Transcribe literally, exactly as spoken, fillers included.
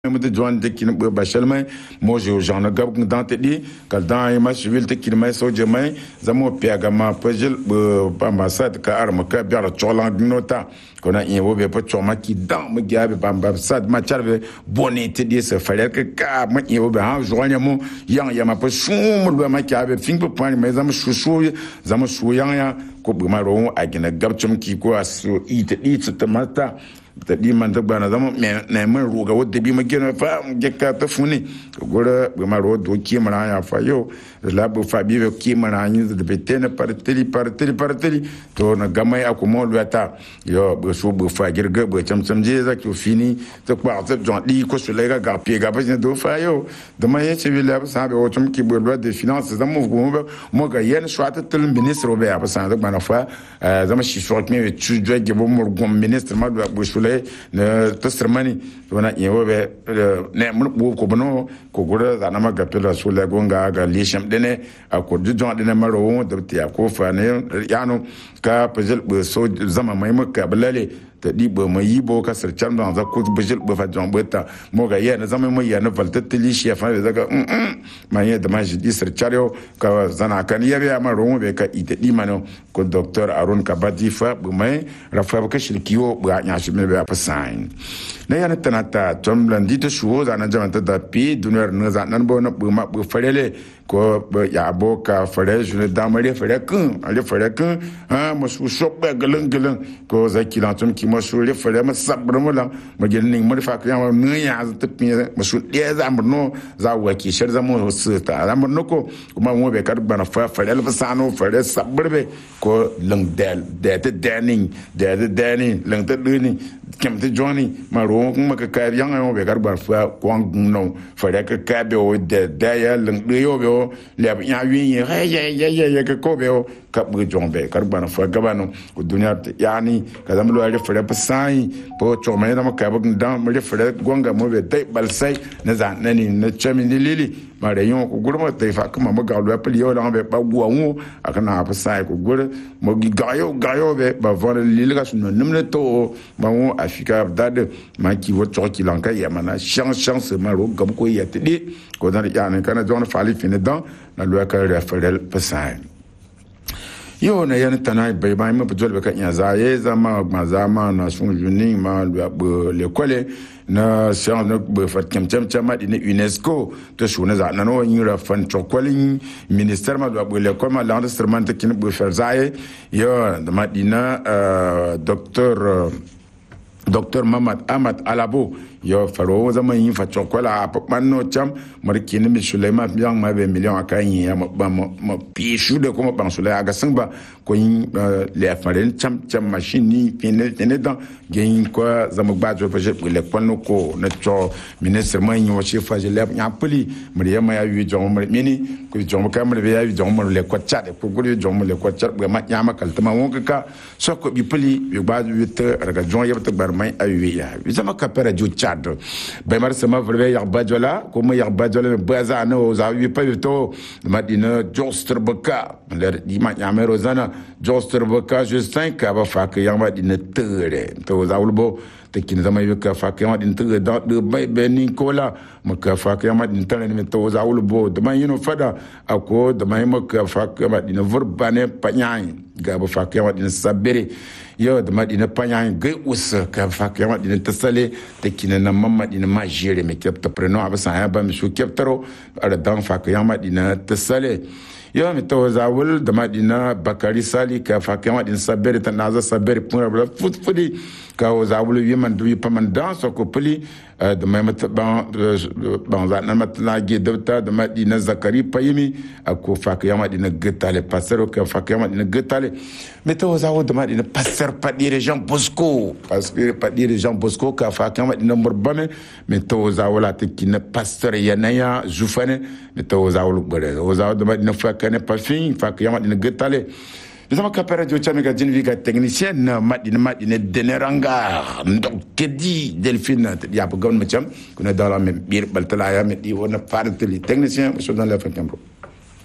de John de kin be bachelmai mo je jean gab dans te di kal dan ma civil te kin mai so je mai zamo piaga ma pejel be ambassade ka arma ka biara cholan nota kona in wo be pa choma ki dan ma gabe ba ambassade ma charve bonite di se fale ka ka ma in wo be ha jonya mo yang ya ma pa sum do ma ka be fin po pan mai zamo shushu zamo shu yang ya ko be ma ro a gina gab chum ki ko aso ite di ta mata ta di man ta bana zama ne man ruga wadda bi ma gina fa gekka ta funi gora be ma ro do ki mara ya fa yo la bu fa bi ki mara ni da betena par teli par teli par teli to na gamai akumo luata yo be so bu fa girga be cham cham je za ki fini ta kwa ta jon di ko so lega ga pi ga ba do fa yo da ma ye ci la sa be o chum ki bu loi de finances da mo go mo ga yen swata tel ministre be ba sa da bana fa zama shi so ki tu jo ge bo mo go ministre ma do bu ne tasirmani wana yewo be ne mun bu ko bono ko gura da na maga pela so le gonga ga lisham dene a ko jujon dene maro da tiya ko fa ne yano ka pejel be so zama mai maka balale ta dibo mai yibo ka sirchan da za ko bejel be fa jon beta mo ga yana zama mai yana valta tilishi fa da ga mm mai da ma ji sirchario ka zana kan yabe maro be ka ite di mano ko docteur Aron Kabadi fa bu mai rafa ka shirkiyo ba nya shi me be pa sign na yana tanata tom landi to shuo za na jamanta da pi dunar na za nan bo na bu ma bu farele ko ya boka fare june da mare fare kun ale fare kun ha masu shopba galan galan ko za kilan tum ki masu le fare ma sabr mu la ma gelin mu fa ka ma ne ya za tafi masu de za mu no za wa ki shar za mu su ta za mu no ko kuma mu be kar bana fa fare le fasano fare sabr be ko lang del de de daning de de daning lang de ni kem te joni ma ro kuma ka ka yang mo be kar bar fa kwang no fare ka ka be o de de ya lang de yo be le ya wi ye ye ye ye ye ka ko be o ka bu jombe kar bana fa gabano ko dunya yani ka zam lo ya fare pa sai po cho mai da ma ka bu dan mo le fare gonga mo be dai balsai na za nani na chami ni lili ma re yon ko gurma te fa kuma mo ga lo pa yo la be pa bu wu akana pa sai ko gur mo gi gayo gayo be ba vore lili ga sunu nimle to ba wo afika dad ma ki wo cho ki lanka ya mana chance chance ma ro gam ko ya te di ko dan ya ne kana jon fa li fini dan na lo ka referel pa sai yo na yana tanai bai bai ma bujol be kan ya zaye zama ma zama na sun juni ma lo le kole na shan na be fat kem kem kem ma dine UNESCO to shuna za na no yira fan chokolin minister ma do le ko ma l'enregistrement kin be fer zaye yo da madina docteur docteur Mamad Ahmad Alabo yo faro zaman yin fa chokola a manno cham marki ni mi Sulaiman biang ma be million akan yin ya ma ma pi shu de ko ma ban Sulaiman aga sangba ko yin le faren cham cham machine ni pine ne dan gen ko zamu ba jo projet le kwano ko na cho ministre man yin wa chefa je le nya puli Mariama ya wi jom mar mini ko jom ka mar be ya wi jom mar le ko chat ko ko jom le ko chat be ma nya ma kal tama won ka so ko bi puli bi ba wi te raga jon yebta bar mai awi ya bi zama ka pera ju chat bai mar sama vrebe ya bajola kuma ya bajola baza no za wi pa to madina joster baka le di ma nya mero zana joster baka justin ka ba fa ka ya madina tere to za ulbo te kin zama wi ka fa ka madina tere da de bai beni kola maka fa ka madina tere ne to za ulbo da man yino fada ako da mai maka fa ka madina verbane panyai ga ba fa ka madina sabere yo da madina panyai ga usa ka fa ka madina tasale te kin na mamma dina ma jere me kepta preno abasa ya ba mi su keptaro ara dan fa ka madina tasale yo mi to zawul da madina bakari sali ka fa ka madina sabere ta naza sabere pun ra fut fudi ka zawul wi man du pa man dan so ko puli da mai mata ban ban za na mata na ge dabta da madina zakari payimi ako fa ka madina getale pasero ka fa ka madina getale mi to zawul da madina passer pas dire Jean Bosco parce que pas dire Jean Bosco ka fa ka madina murbame mi to zawul ta kin passer yanaya zufane mi to zawul gore zawul da madina fa ka ne pas fin fa ka madina getale Nous avons capé radio Tchamiga Djenviga technicienne Madine Madine Deneranga donc Kedi Delphine Diapo Gon Macham qu'on est dans la même bir baltalaya mais dit on a pas de technicien monsieur dans la fin